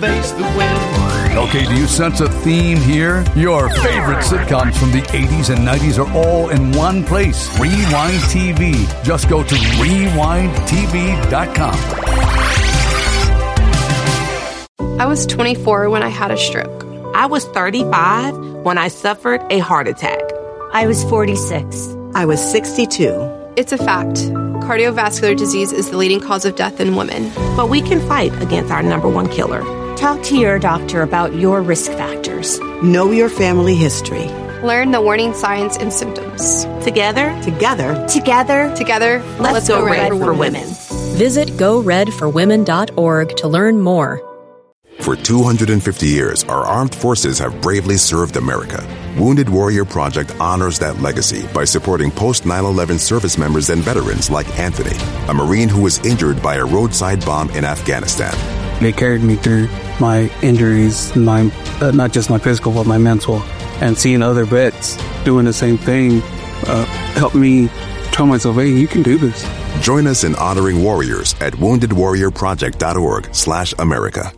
face the wind. Okay, do you sense a theme here? Your favorite sitcoms from the 80s and 90s are all in one place. Rewind TV. Just go to rewindtv.com. I was 24 when I had a stroke. I was 35 when I suffered a heart attack. I was 46. I was 62. It's a fact. Cardiovascular disease is the leading cause of death in women. But we can fight against our number one killer. Talk to your doctor about your risk factors. Know your family history. Learn the warning signs and symptoms. Together, let's go Red for Women. Visit GoRedForWomen.org to learn more. For 250 years, our armed forces have bravely served America. Wounded Warrior Project honors that legacy by supporting post-9/11 service members and veterans like Anthony, a Marine who was injured by a roadside bomb in Afghanistan. They carried me through my injuries, not just my physical, but my mental. And seeing other vets doing the same thing helped me tell myself, hey, you can do this. Join us in honoring warriors at woundedwarriorproject.org/America.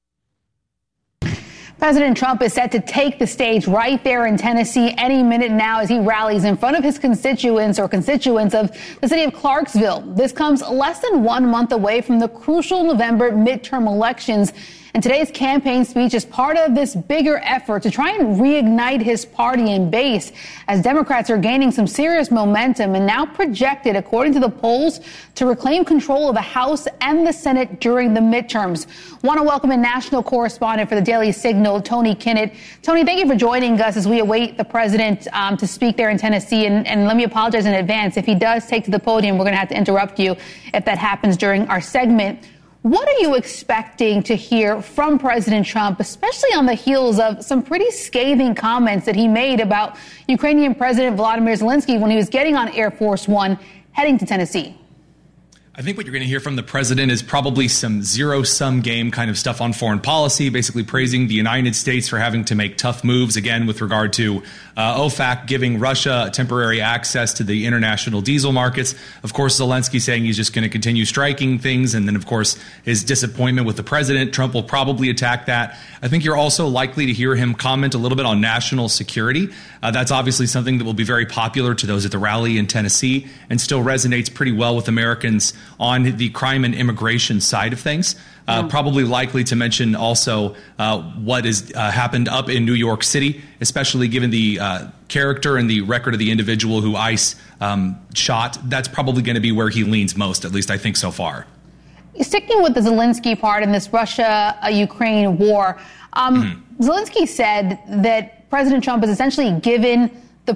President Trump is set to take the stage right there in Tennessee any minute now as he rallies in front of his constituents of the city of Clarksville. This comes less than 1 month away from the crucial November midterm elections. And today's campaign speech is part of this bigger effort to try and reignite his party and base as Democrats are gaining some serious momentum and now projected, according to the polls, to reclaim control of the House and the Senate during the midterms. Want to welcome a national correspondent for the Daily Signal, Tony Kinnett. Tony, thank you for joining us as we await the president to speak there in Tennessee. And let me apologize in advance. If he does take to the podium, we're going to have to interrupt you if that happens during our segment. What are you expecting to hear from President Trump, especially on the heels of some pretty scathing comments that he made about Ukrainian President Volodymyr Zelensky when he was getting on Air Force One heading to Tennessee? I think what you're going to hear from the president is probably some zero-sum game kind of stuff on foreign policy, basically praising the United States for having to make tough moves, again, with regard to OFAC giving Russia temporary access to the international diesel markets. Of course, Zelensky saying he's just going to continue striking things. And then, of course, his disappointment with the president. Trump will probably attack that. I think you're also likely to hear him comment a little bit on national security. That's obviously something that will be very popular to those at the rally in Tennessee and still resonates pretty well with Americans on the crime and immigration side of things. Probably likely to mention also what has happened up in New York City, especially given the character and the record of the individual who ICE shot. That's probably going to be where he leans most, at least I think so far. Sticking with the Zelensky part in this Russia-Ukraine war, Zelensky said that President Trump has essentially given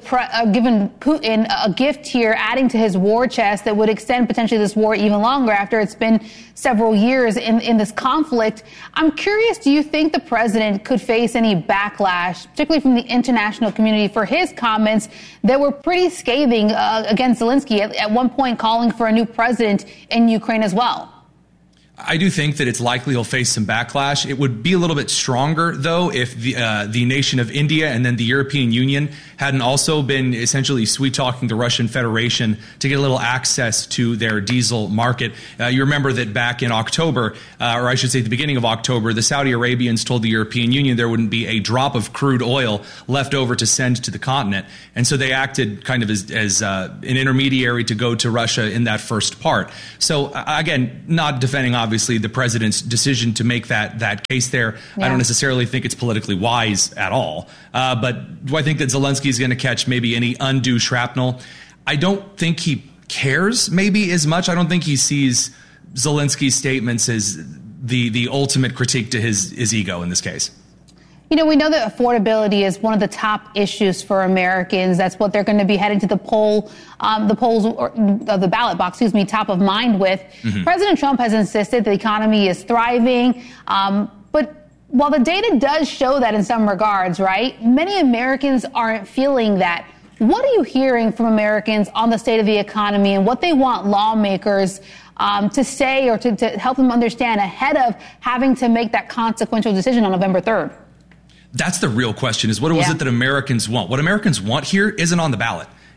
Putin a gift here, adding to his war chest that would extend potentially this war even longer after it's been several years in this conflict. I'm curious, do you think the president could face any backlash, particularly from the international community, for his comments that were pretty scathing against Zelensky, at one point calling for a new president in Ukraine as well? I do think that it's likely he'll face some backlash. It would be a little bit stronger, though, if the nation of India and then the European Union hadn't also been essentially sweet-talking the Russian Federation to get a little access to their diesel market. You remember that back in October, or I should say the beginning of October, the Saudi Arabians told the European Union there wouldn't be a drop of crude oil left over to send to the continent. And so they acted kind of as an intermediary to go to Russia in that first part. So, again, not defending obviously the president's decision to make that case there. Yeah. I don't necessarily think it's politically wise at all. But do I think that Zelensky is going to catch maybe any undue shrapnel? I don't think he cares maybe as much. I don't think he sees Zelensky's statements as the ultimate critique to his ego in this case. You know, we know that affordability is one of the top issues for Americans. That's what they're going to be heading to the polls or the ballot box, top of mind with. Mm-hmm. President Trump has insisted the economy is thriving. But while the data does show that in some regards, right, many Americans aren't feeling that. What are you hearing from Americans on the state of the economy and what they want lawmakers to say or to help them understand ahead of having to make that consequential decision on November 3rd? That's the real question, is what was it that Americans want? What Americans want here isn't on the ballot.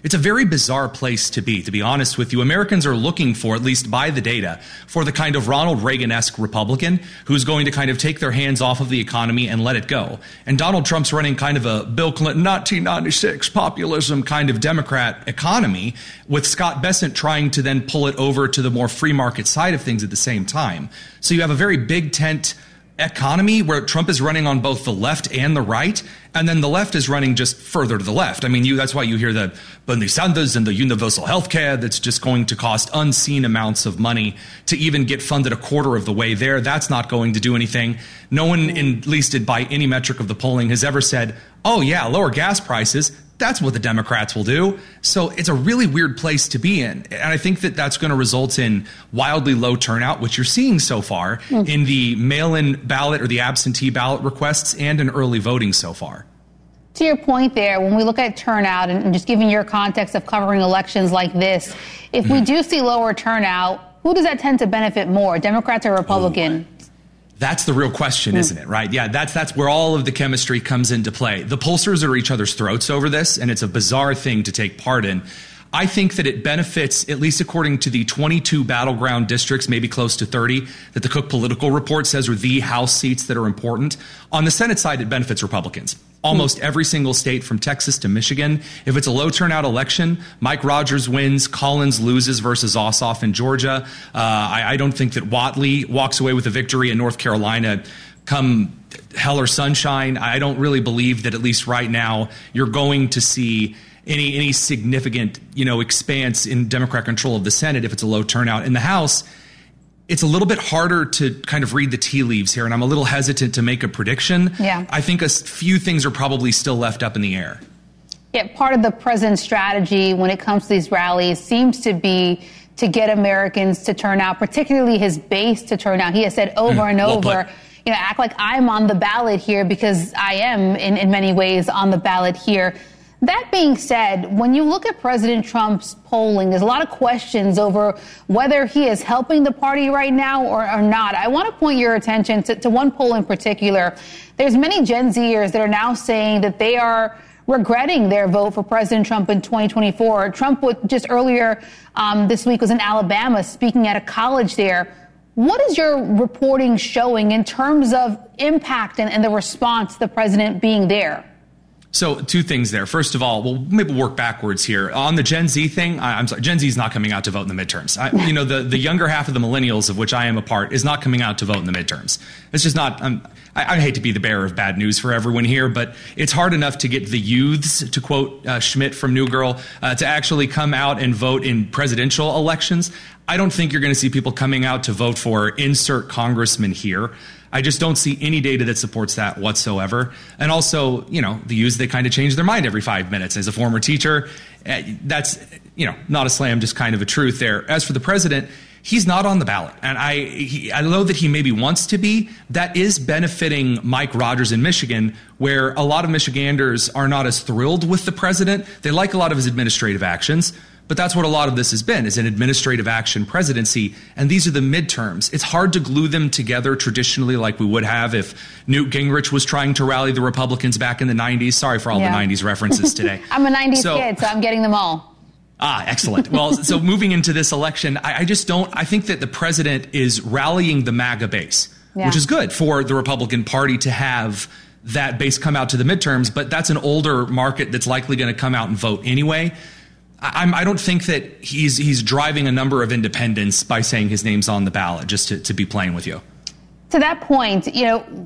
It's a very bizarre place to be honest with you. Americans are looking for, at least by the data, for the kind of Ronald Reagan-esque Republican who's going to kind of take their hands off of the economy and let it go. And Donald Trump's running kind of a Bill Clinton 1996 populism kind of Democrat economy, with Scott Bessent trying to then pull it over to the more free market side of things at the same time. So you have a very big tent economy where Trump is running on both the left and the right, and then the left is running just further to the left. I mean, that's why you hear the Bernie Sanders and the universal health care that's just going to cost unseen amounts of money to even get funded a quarter of the way there. That's not going to do anything. No one, at least by any metric of the polling, has ever said, oh yeah, lower gas prices. That's what the Democrats will do. So it's a really weird place to be in. And I think that that's going to result in wildly low turnout, which you're seeing so far in the mail-in ballot or the absentee ballot requests and in early voting so far. To your point there, when we look at turnout and just giving your context of covering elections like this, if we do see lower turnout, who does that tend to benefit more, Democrats or Republicans? That's the real question, isn't it? Right? Yeah, that's where all of the chemistry comes into play. The pollsters are at each other's throats over this, and it's a bizarre thing to take part in. I think that it benefits, at least according to the 22 battleground districts, maybe close to 30, that the Cook Political Report says are the House seats that are important. On the Senate side, it benefits Republicans. Almost every single state from Texas to Michigan. If it's a low turnout election, Mike Rogers wins, Collins loses versus Ossoff in Georgia. I don't think that Whatley walks away with a victory in North Carolina come hell or sunshine. I don't really believe that, at least right now, you're going to see any significant, expanse in Democrat control of the Senate if it's a low turnout. In the House, it's a little bit harder to kind of read the tea leaves here, and I'm a little hesitant to make a prediction. Yeah. I think a few things are probably still left up in the air. Yeah, part of the president's strategy when it comes to these rallies seems to be to get Americans to turn out, particularly his base to turn out. He has said over and over, act like I'm on the ballot here, because I am in many ways on the ballot here. That being said, when you look at President Trump's polling, there's a lot of questions over whether he is helping the party right now or not. I want to point your attention to one poll in particular. There's many Gen Zers that are now saying that they are regretting their vote for President Trump in 2024. Trump just earlier this week was in Alabama speaking at a college there. What is your reporting showing in terms of impact and the response to the president being there? So two things there. First of all, we'll maybe work backwards here. On the Gen Z thing, I'm sorry, Gen Z is not coming out to vote in the midterms. The younger half of the millennials, of which I am a part, is not coming out to vote in the midterms. It's just not. I hate to be the bearer of bad news for everyone here, but it's hard enough to get the youths, to quote Schmidt from New Girl, to actually come out and vote in presidential elections. I don't think you're going to see people coming out to vote for insert congressman here. I just don't see any data that supports that whatsoever. And also, the youths, they kind of change their mind every 5 minutes. As a former teacher, that's, not a slam, just kind of a truth there. As for the president, he's not on the ballot. And I know that he maybe wants to be. That is benefiting Mike Rogers in Michigan, where a lot of Michiganders are not as thrilled with the president. They like a lot of his administrative actions. But that's what a lot of this has been, is an administrative action presidency. And these are the midterms. It's hard to glue them together traditionally like we would have if Newt Gingrich was trying to rally the Republicans back in the 90s. Sorry for all the 90s references today. I'm a 90s kid, so I'm getting them all. Excellent. Well, so moving into this election, I think that the president is rallying the MAGA base, which is good for the Republican Party to have that base come out to the midterms. But that's an older market that's likely going to come out and vote anyway. I don't think that he's driving a number of independents by saying his name's on the ballot, just to be playing with you. To that point,